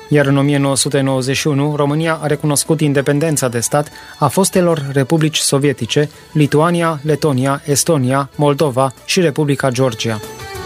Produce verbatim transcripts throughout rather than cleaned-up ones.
Iar în o mie nouă sute nouăzeci și unu, România a recunoscut independența de stat a fostelor republici sovietice, Lituania, Letonia, Estonia, Moldova și Republica Georgia.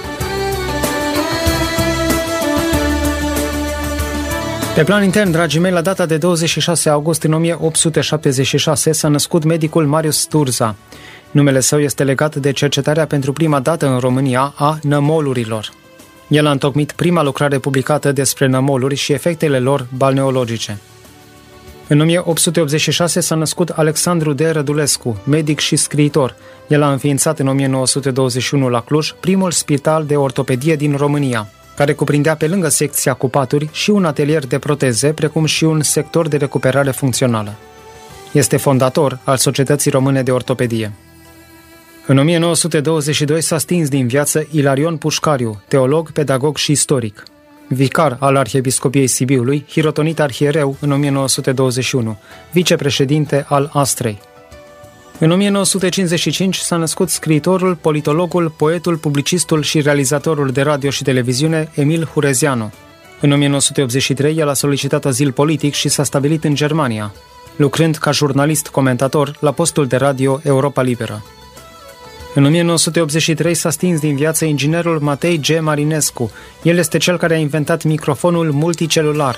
Pe plan intern, dragii mei, la data de douăzeci și șase august în o mie opt sute șaptezeci și șase s-a născut medicul Marius Sturza. Numele său este legat de cercetarea pentru prima dată în România a nămolurilor. El a întocmit prima lucrare publicată despre nămoluri și efectele lor balneologice. În o mie opt sute optzeci și șase s-a născut Alexandru D. Rădulescu, medic și scriitor. El a înființat în o mie nouă sute douăzeci și unu la Cluj primul spital de ortopedie din România, care cuprindea pe lângă secția cu paturi și un atelier de proteze, precum și un sector de recuperare funcțională. Este fondator al Societății Române de Ortopedie. În o mie nouă sute douăzeci și doi s-a stins din viață Ilarion Pușcariu, teolog, pedagog și istoric. Vicar al Arhiepiscopiei Sibiului, hirotonit arhiereu în o mie nouă sute douăzeci și unu, vicepreședinte al Astrei. În o mie nouă sute cincizeci și cinci s-a născut scriitorul, politologul, poetul, publicistul și realizatorul de radio și televiziune Emil Hurezeanu. În o mie nouă sute optzeci și trei el a solicitat azil politic și s-a stabilit în Germania, lucrând ca jurnalist-comentator la postul de radio Europa Liberă. În o mie nouă sute optzeci și trei s-a stins din viață inginerul Matei G. Marinescu. El este cel care a inventat microfonul multicelular.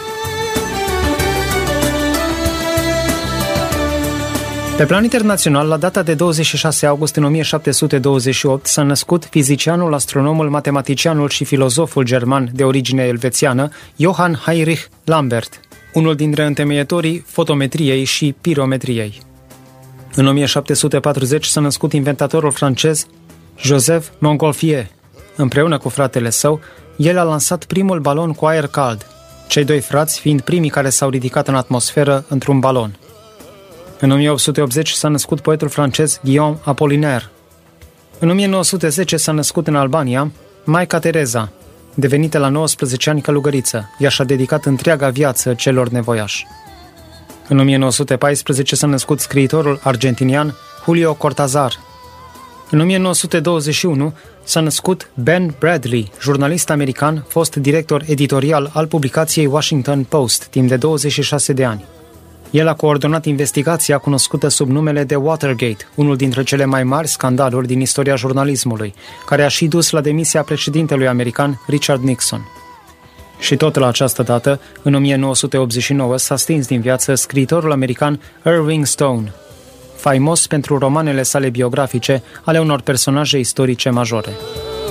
Pe plan internațional, la data de douăzeci și șase august în o mie șapte sute douăzeci și opt s-a născut fizicianul, astronomul, matematicianul și filozoful german de origine elvețiană Johann Heinrich Lambert, unul dintre întemeietorii fotometriei și pirometriei. În o mie șapte sute patruzeci s-a născut inventatorul francez Joseph Montgolfier. Împreună cu fratele său, el a lansat primul balon cu aer cald, cei doi frați fiind primii care s-au ridicat în atmosferă într-un balon. În o mie opt sute optzeci s-a născut poetul francez Guillaume Apollinaire. În o mie nouă sute zece s-a născut în Albania Maica Tereza, devenită la nouăsprezece ani călugăriță. Ea și-a dedicat întreaga viață celor nevoiași. În o mie nouă sute paisprezece s-a născut scriitorul argentinian Julio Cortázar. În o mie nouă sute douăzeci și unu s-a născut Ben Bradley, jurnalist american, fost director editorial al publicației Washington Post timp de douăzeci și șase de ani. El a coordonat investigația cunoscută sub numele de Watergate, unul dintre cele mai mari scandaluri din istoria jurnalismului, care a și dus la demisia președintelui american Richard Nixon. Și tot la această dată, în o mie nouă sute optzeci și nouă, s-a stins din viață scriitorul american Irving Stone, faimos pentru romanele sale biografice ale unor personaje istorice majore.